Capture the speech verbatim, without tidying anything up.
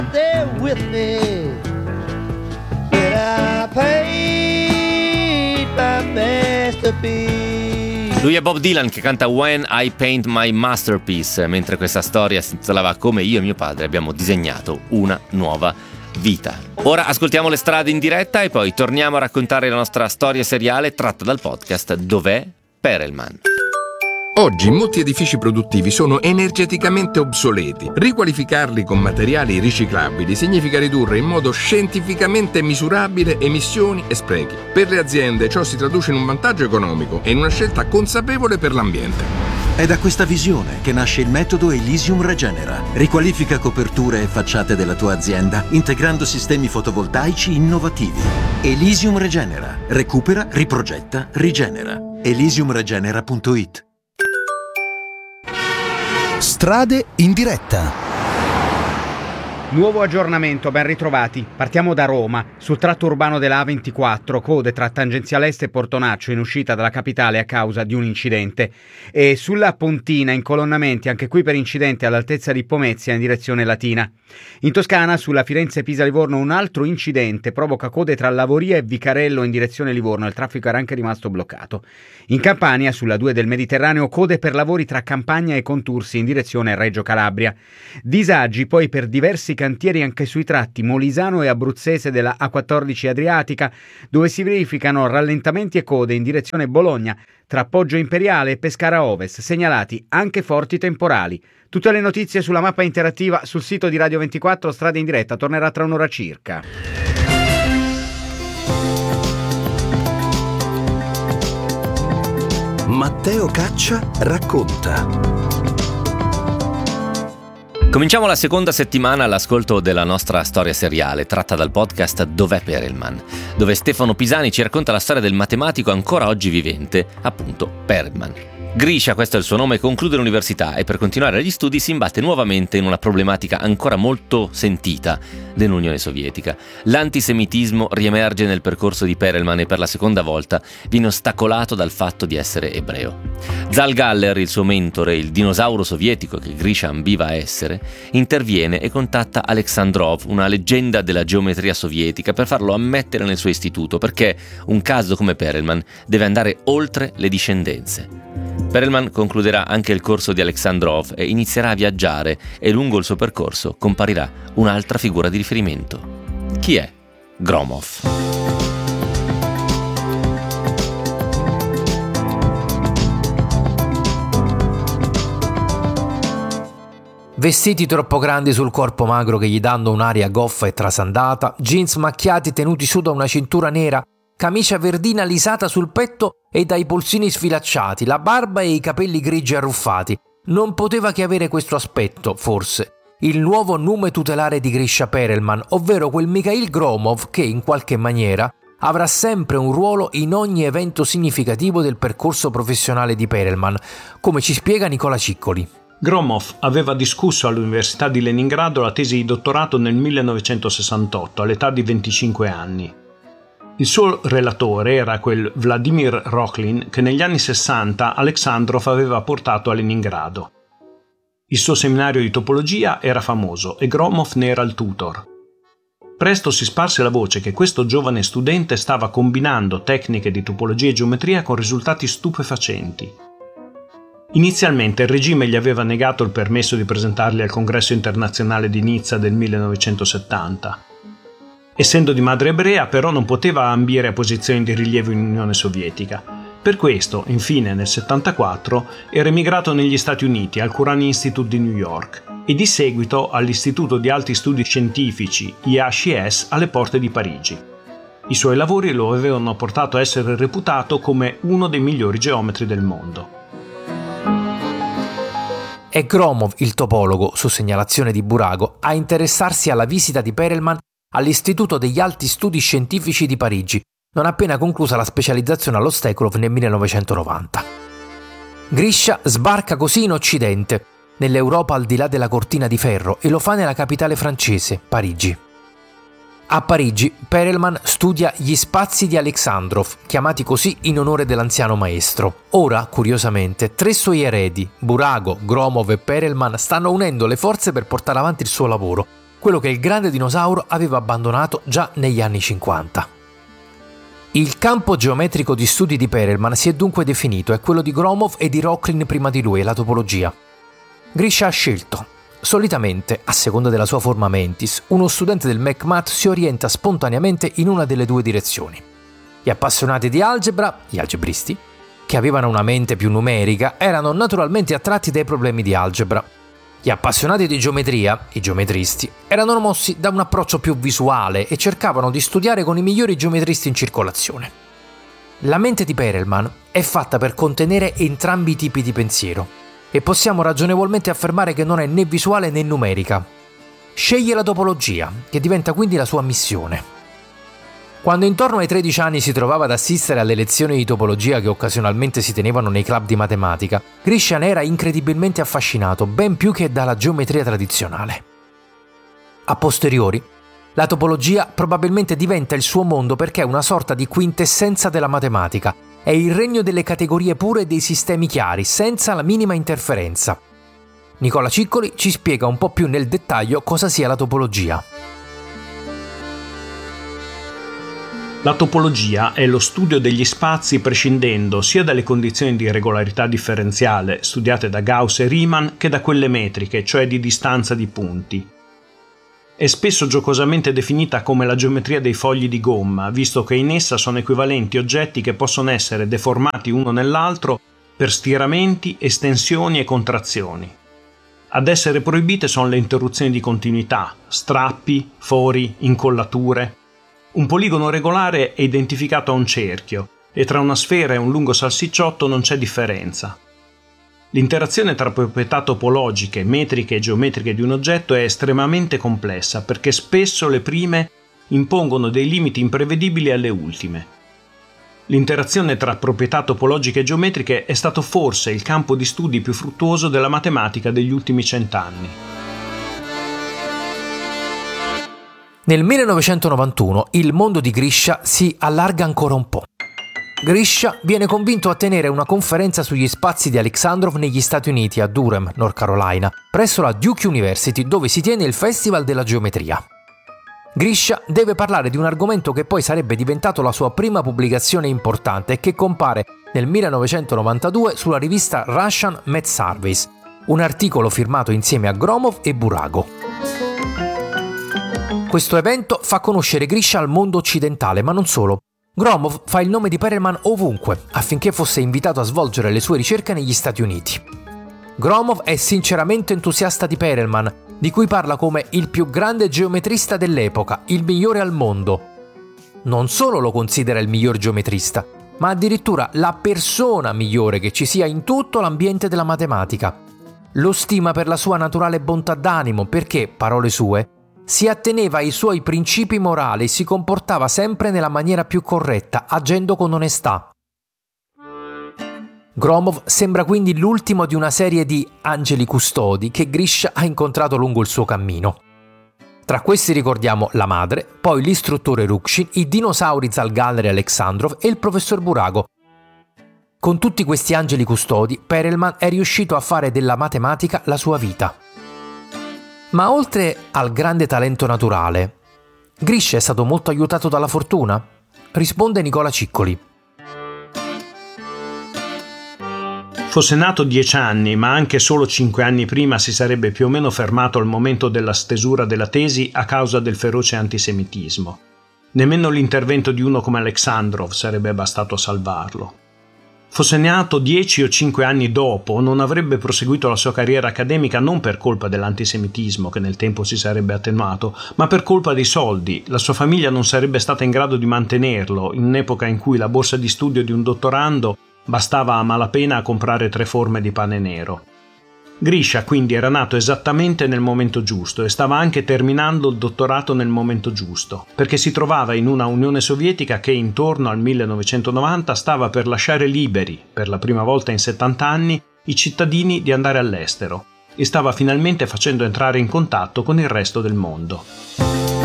there with me when I paid my masterpiece. Lui è Bob Dylan che canta When I Paint My Masterpiece, mentre questa storia si intitolava Come io e mio padre abbiamo disegnato una nuova vita. Ora ascoltiamo le strade in diretta e poi torniamo a raccontare la nostra storia seriale tratta dal podcast Dov'è Perelman. Oggi molti edifici produttivi sono energeticamente obsoleti. Riqualificarli con materiali riciclabili significa ridurre in modo scientificamente misurabile emissioni e sprechi. Per le aziende ciò si traduce in un vantaggio economico e in una scelta consapevole per l'ambiente. È da questa visione che nasce il metodo Elysium Regenera. Riqualifica coperture e facciate della tua azienda integrando sistemi fotovoltaici innovativi. Elysium Regenera. Recupera, riprogetta, rigenera. elysium regenera punto it. Strade in diretta. Nuovo aggiornamento, ben ritrovati. Partiamo da Roma. Sul tratto urbano della A ventiquattro, code tra Tangenziale Est e Portonaccio in uscita dalla capitale a causa di un incidente. E sulla Pontina, incolonnamenti anche qui per incidente all'altezza di Pomezia in direzione Latina. In Toscana, sulla Firenze-Pisa-Livorno, un altro incidente provoca code tra Lavoria e Vicarello in direzione Livorno. Il traffico era anche rimasto bloccato. In Campania, sulla due del Mediterraneo, code per lavori tra Campagna e Contursi in direzione Reggio Calabria. Disagi poi per diversi cantieri anche sui tratti molisano e abruzzese della A quattordici Adriatica, dove si verificano rallentamenti e code in direzione Bologna tra Poggio Imperiale e Pescara Ovest, segnalati anche forti temporali. Tutte le notizie sulla mappa interattiva sul sito di Radio ventiquattro Strade in diretta, tornerà tra un'ora circa. Matteo Caccia racconta. Cominciamo la seconda settimana all'ascolto della nostra storia seriale, tratta dal podcast Dov'è Perelman, dove Stefano Pisani ci racconta la storia del matematico ancora oggi vivente, appunto Perelman. Grisha, questo è il suo nome, conclude l'università e per continuare gli studi si imbatte nuovamente in una problematica ancora molto sentita dell'Unione Sovietica. L'antisemitismo riemerge nel percorso di Perelman e per la seconda volta viene ostacolato dal fatto di essere ebreo. Zal Galler, il suo mentore, il dinosauro sovietico che Grisha ambiva a essere, interviene e contatta Aleksandrov, una leggenda della geometria sovietica, per farlo ammettere nel suo istituto, perché un caso come Perelman deve andare oltre le discendenze. Perelman concluderà anche il corso di Aleksandrov e inizierà a viaggiare e lungo il suo percorso comparirà un'altra figura di riferimento. Chi è Gromov? Vestiti troppo grandi sul corpo magro che gli danno un'aria goffa e trasandata, jeans macchiati tenuti su da una cintura nera, camicia verdina lisata sul petto e dai polsini sfilacciati, la barba e i capelli grigi arruffati. Non poteva che avere questo aspetto, forse, il nuovo nume tutelare di Grisha Perelman, ovvero quel Mikhail Gromov che, in qualche maniera, avrà sempre un ruolo in ogni evento significativo del percorso professionale di Perelman, come ci spiega Nicola Ciccoli. Gromov aveva discusso all'Università di Leningrado la tesi di dottorato nel millenovecentosessantotto, all'età di venticinque anni. Il suo relatore era quel Vladimir Rokhlin che negli anni sessanta Aleksandrov aveva portato a Leningrado. Il suo seminario di topologia era famoso e Gromov ne era il tutor. Presto si sparse la voce che questo giovane studente stava combinando tecniche di topologia e geometria con risultati stupefacenti. Inizialmente il regime gli aveva negato il permesso di presentarli al Congresso internazionale di Nizza del millenovecentosettanta. Essendo di madre ebrea, però non poteva ambire a posizioni di rilievo in Unione Sovietica. Per questo, infine, nel settantaquattro, era emigrato negli Stati Uniti al Curani Institute di New York e di seguito all'Istituto di Alti Studi Scientifici I A C S alle porte di Parigi. I suoi lavori lo avevano portato a essere reputato come uno dei migliori geometri del mondo. È Gromov, il topologo, su segnalazione di Burago, a interessarsi alla visita di Perelman all'Istituto degli Alti Studi Scientifici di Parigi, non appena conclusa la specializzazione allo Steklov nel millenovecentonovanta. Grisha sbarca così in Occidente, nell'Europa al di là della cortina di ferro, e lo fa nella capitale francese, Parigi. A Parigi, Perelman studia gli spazi di Aleksandrov, chiamati così in onore dell'anziano maestro. Ora, curiosamente, tre suoi eredi, Burago, Gromov e Perelman, stanno unendo le forze per portare avanti il suo lavoro, quello che il grande dinosauro aveva abbandonato già negli anni cinquanta. Il campo geometrico di studi di Perelman si è dunque definito, è quello di Gromov e di Rocklin prima di lui, la topologia. Grisha ha scelto. Solitamente, a seconda della sua forma mentis, uno studente del McMath si orienta spontaneamente in una delle due direzioni. Gli appassionati di algebra, gli algebristi, che avevano una mente più numerica, erano naturalmente attratti dai problemi di algebra. Gli appassionati di geometria, i geometristi, erano mossi da un approccio più visuale e cercavano di studiare con i migliori geometristi in circolazione. La mente di Perelman è fatta per contenere entrambi i tipi di pensiero e possiamo ragionevolmente affermare che non è né visuale né numerica. Sceglie la topologia, che diventa quindi la sua missione. Quando intorno ai tredici anni si trovava ad assistere alle lezioni di topologia che occasionalmente si tenevano nei club di matematica, Grisha ne era incredibilmente affascinato, ben più che dalla geometria tradizionale. A posteriori, la topologia probabilmente diventa il suo mondo perché è una sorta di quintessenza della matematica, è il regno delle categorie pure e dei sistemi chiari, senza la minima interferenza. Nicola Ciccoli ci spiega un po' più nel dettaglio cosa sia la topologia. La topologia è lo studio degli spazi prescindendo sia dalle condizioni di regolarità differenziale studiate da Gauss e Riemann che da quelle metriche, cioè di distanza di punti. È spesso giocosamente definita come la geometria dei fogli di gomma, visto che in essa sono equivalenti oggetti che possono essere deformati uno nell'altro per stiramenti, estensioni e contrazioni. Ad essere proibite sono le interruzioni di continuità, strappi, fori, incollature. Un poligono regolare è identificato a un cerchio e tra una sfera e un lungo salsicciotto non c'è differenza. L'interazione tra proprietà topologiche, metriche e geometriche di un oggetto è estremamente complessa perché spesso le prime impongono dei limiti imprevedibili alle ultime. L'interazione tra proprietà topologiche e geometriche è stato forse il campo di studi più fruttuoso della matematica degli ultimi cent'anni. Nel millenovecentonovantuno il mondo di Grisha si allarga ancora un po'. Grisha viene convinto a tenere una conferenza sugli spazi di Alexandrov negli Stati Uniti, a Durham, North Carolina, presso la Duke University, dove si tiene il Festival della Geometria. Grisha deve parlare di un argomento che poi sarebbe diventato la sua prima pubblicazione importante e che compare nel millenovecentonovantadue sulla rivista Russian Math Surveys, un articolo firmato insieme a Gromov e Burago. Questo evento fa conoscere Grisha al mondo occidentale, ma non solo. Gromov fa il nome di Perelman ovunque, affinché fosse invitato a svolgere le sue ricerche negli Stati Uniti. Gromov è sinceramente entusiasta di Perelman, di cui parla come il più grande geometrista dell'epoca, il migliore al mondo. Non solo lo considera il miglior geometrista, ma addirittura la persona migliore che ci sia in tutto l'ambiente della matematica. Lo stima per la sua naturale bontà d'animo perché, parole sue, si atteneva ai suoi principi morali e si comportava sempre nella maniera più corretta, agendo con onestà. Gromov sembra quindi l'ultimo di una serie di angeli custodi che Grisha ha incontrato lungo il suo cammino. Tra questi ricordiamo la madre, poi l'istruttore Rukshin, i dinosauri Zalgaler e Alexandrov e il professor Burago. Con tutti questi angeli custodi, Perelman è riuscito a fare della matematica la sua vita. Ma oltre al grande talento naturale, Grisha è stato molto aiutato dalla fortuna? Risponde Nicola Ciccoli. Fosse nato dieci anni, ma anche solo cinque anni prima si sarebbe più o meno fermato al momento della stesura della tesi a causa del feroce antisemitismo. Nemmeno l'intervento di uno come Alexandrov sarebbe bastato a salvarlo. Fosse nato dieci o cinque anni dopo, non avrebbe proseguito la sua carriera accademica non per colpa dell'antisemitismo, che nel tempo si sarebbe attenuato, ma per colpa dei soldi. La sua famiglia non sarebbe stata in grado di mantenerlo, in un'epoca in cui la borsa di studio di un dottorando bastava a malapena a comprare tre forme di pane nero. Grisha quindi era nato esattamente nel momento giusto e stava anche terminando il dottorato nel momento giusto, perché si trovava in una Unione Sovietica che intorno al millenovecentonovanta stava per lasciare liberi, per la prima volta in settanta anni, i cittadini di andare all'estero e stava finalmente facendo entrare in contatto con il resto del mondo.